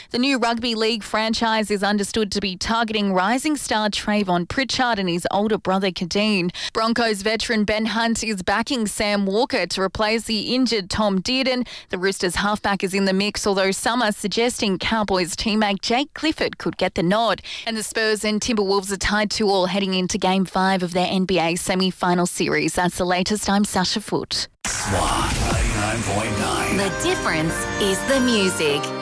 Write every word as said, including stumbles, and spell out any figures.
The new rugby league franchise is understood to be targeting rising star Trayvon Pritchard and his older brother Kadeem. Broncos veteran Ben Hunt is backing Sam Walker to replace the injured Tom Dearden. The Roosters halfback is in the mix, although some are suggesting Cowboys teammate Jake Clifford could get the nod. And the Spurs and Timberwolves are tied to all heading into Game five of their N B A semi-final series. That's the latest. I'm Sasha Foote. Swan ninety-nine point nine. The difference is the music.